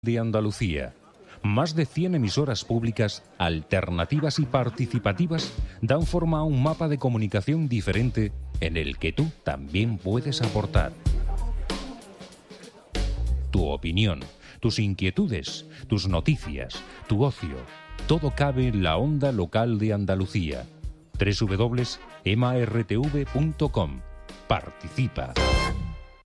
de Andalucía. Más de 100 emisoras públicas, alternativas y participativas dan forma a un mapa de comunicación diferente en el que tú también puedes aportar. Tu opinión, tus inquietudes, tus noticias, tu ocio, todo cabe en la onda local de Andalucía. www.emartv.com. Participa.